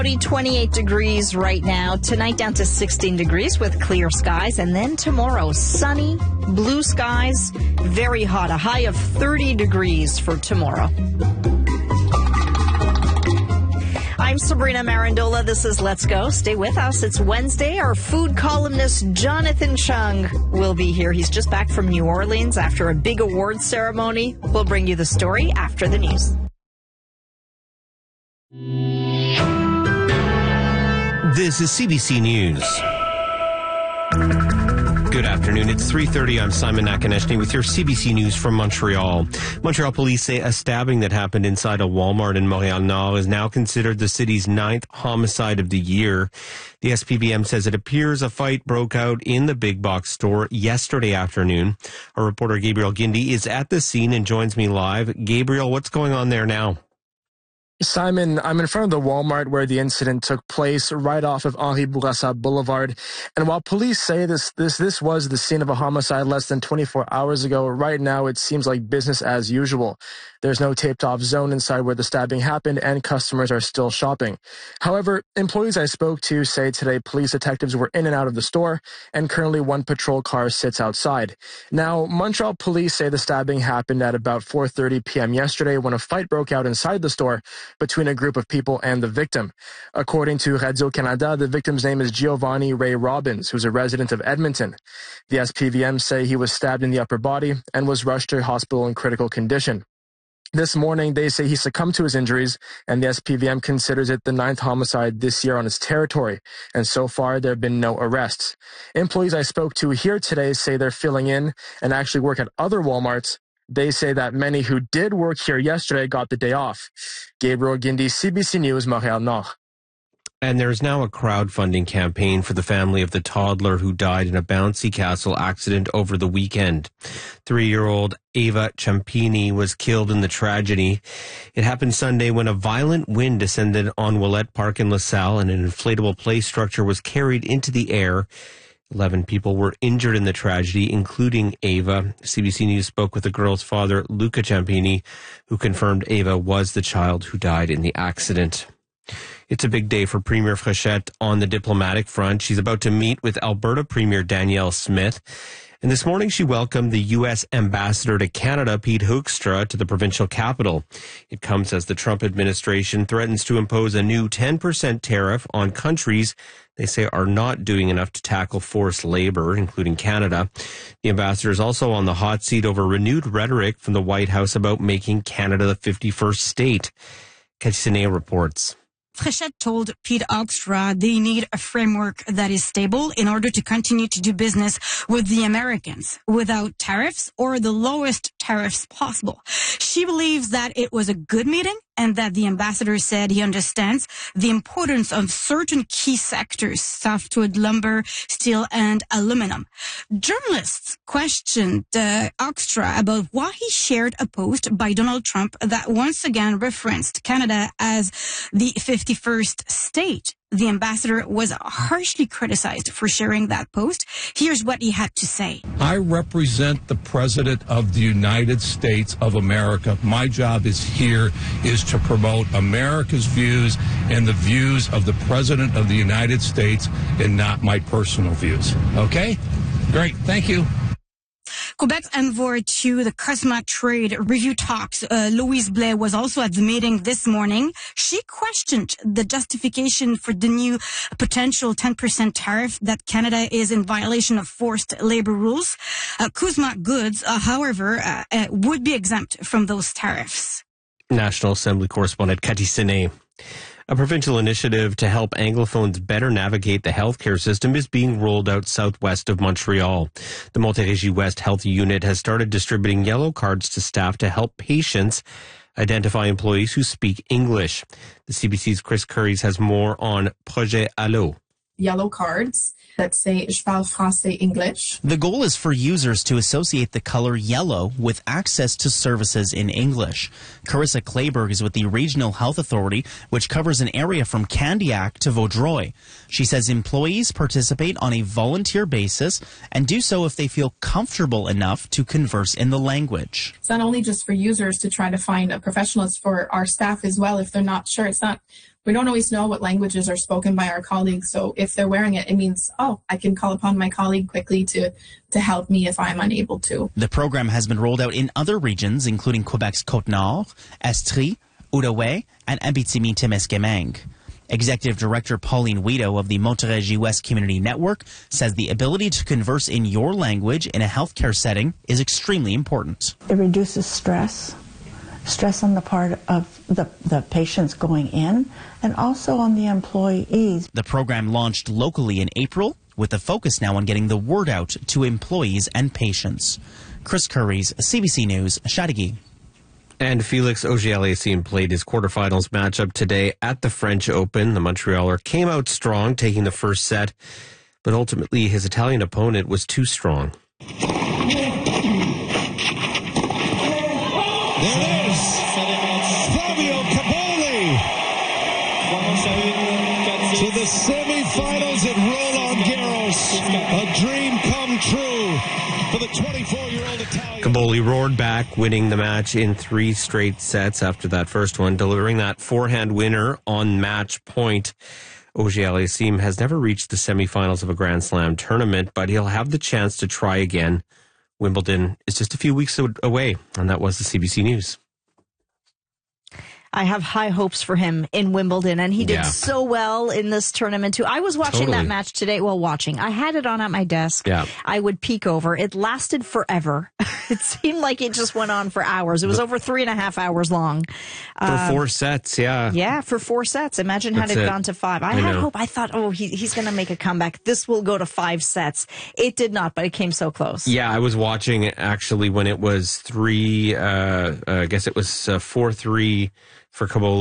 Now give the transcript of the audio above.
28 degrees right now. Tonight down to 16 degrees with clear skies. And then tomorrow, sunny, blue skies, very hot. A high of 30 degrees for tomorrow. I'm Sabrina Marandola. This is Let's Go. Stay with us. It's Wednesday. Our food columnist Jonathan Chung will be here. He's just back from New Orleans after a big award ceremony. We'll bring you the story after the news. This is CBC News. Good afternoon. It's 3:30. I'm Simon Nakaneshny with your CBC News from Montreal. Montreal police say a stabbing that happened inside a Walmart in Montréal-Nord is now considered the city's 9th homicide of the year. The SPVM says it appears a fight broke out in the big box store yesterday afternoon. Our reporter Gabriel Guindy is at the scene and joins me live. Gabriel, what's going on there now? Simon, I'm in front of the Walmart where the incident took place, right off of Henri Bourassa Boulevard. And while police say this was the scene of a homicide less than 24 hours ago, right now it seems like business as usual. There's no taped-off zone inside where the stabbing happened, and customers are still shopping. However, employees I spoke to say today police detectives were in and out of the store, and currently one patrol car sits outside. Now, Montreal police say the stabbing happened at about 4:30 p.m. yesterday when a fight broke out inside the store between a group of people and the victim. According to Radio-Canada, the victim's name is Giovanni Ray Robbins, who's a resident of Edmonton. The SPVM say he was stabbed in the upper body and was rushed to hospital in critical condition. This morning, they say he succumbed to his injuries, and the SPVM considers it the 9th homicide this year on its territory. And so far, there have been no arrests. Employees I spoke to here today say they're filling in and actually work at other Walmarts. They say that many who did work here yesterday got the day off. Gabriel Guindy, CBC News, Montréal-Nord. And there's now a crowdfunding campaign for the family of the toddler who died in a bouncy castle accident over the weekend. 3-year-old Eva Ciampini was killed in the tragedy. It happened Sunday when a violent wind descended on Willette Park in LaSalle and an inflatable play structure was carried into the air. 11 people were injured in the tragedy, including Eva. CBC News spoke with the girl's father, Luca Ciampini, who confirmed Eva was the child who died in the accident. It's a big day for Premier Fréchette on the diplomatic front. She's about to meet with Alberta Premier Danielle Smith. And this morning she welcomed the U.S. Ambassador to Canada, Pete Hoekstra, to the provincial capital. It comes as the Trump administration threatens to impose a new 10% tariff on countries they say are not doing enough to tackle forced labor, including Canada. The ambassador is also on the hot seat over renewed rhetoric from the White House about making Canada the 51st state. Katsine reports. Fréchette told Pete Hoekstra they need a framework that is stable in order to continue to do business with the Americans without tariffs or the lowest tariffs possible. She believes that it was a good meeting and that the ambassador said he understands the importance of certain key sectors, softwood lumber, steel, and aluminum. Journalists questioned Hoekstra about why he shared a post by Donald Trump that once again referenced Canada as the 51st state. The ambassador was harshly criticized for sharing that post. Here's what he had to say. I represent the President of the United States of America. My job is to promote America's views and the views of the President of the United States and not my personal views. Okay? Great. Thank you. Quebec's envoy to the CUSMA trade review talks, Louise Blais, was also at the meeting this morning. She questioned the justification for the new potential 10% tariff that Canada is in violation of forced labor rules. CUSMA goods, however, would be exempt from those tariffs. National Assembly correspondent Cathy Sine. A provincial initiative to help Anglophones better navigate the healthcare system is being rolled out southwest of Montreal. The Montérégie West Health Unit has started distributing yellow cards to staff to help patients identify employees who speak English. The CBC's Chris Curries has more on Projet Allo. Yellow cards that say Je parle français English. The goal is for users to associate the color yellow with access to services in English. Carissa Clayberg is with the Regional Health Authority, which covers an area from Candiac to Vaudreuil. She says employees participate on a volunteer basis and do so if they feel comfortable enough to converse in the language. It's not only just for users to try to find a professional, it's for our staff as well if they're not sure. It's not we don't always know what languages are spoken by our colleagues. So if they're wearing it, it means, I can call upon my colleague quickly to help me if I'm unable to. The program has been rolled out in other regions, including Quebec's Côte-Nord, Estrie, Outaouais, and Abitibi-Témiscamingue. Executive Director Pauline Guido of the Montérégie West Community Network says the ability to converse in your language in a healthcare setting is extremely important. It reduces stress on the part of the patients going in and also on the employees. The program launched locally in April with the focus now on getting the word out to employees and patients. Chris Curries, CBC News, Chateauguay. And Felix Auger-Aliassime played his quarterfinals matchup today at the French Open. The Montrealer came out strong, taking the first set, but ultimately his Italian opponent was too strong. There it is. Fabio Caboli to the semifinals at Roland Garros. A dream come true for the 24-year-old Italian. Caboli roared back, winning the match in 3 straight sets after that first one, delivering that forehand winner on match point. Auger-Aliassime has never reached the semifinals of a Grand Slam tournament, but he'll have the chance to try again. Wimbledon is just a few weeks away, and that was the CBC News. I have high hopes for him in Wimbledon, and he did so well in this tournament, too. I was watching that match today. Well, I had it on at my desk. Yeah. I would peek over. It lasted forever. It seemed like it just went on for hours. It was over 3.5 hours long. For 4 sets, yeah. Yeah, for 4 sets. Imagine had it gone to 5. I had hope. I thought, he's going to make a comeback. This will go to 5 sets. It did not, but it came so close. Yeah, I was watching actually when it was 4-3 for Caboli.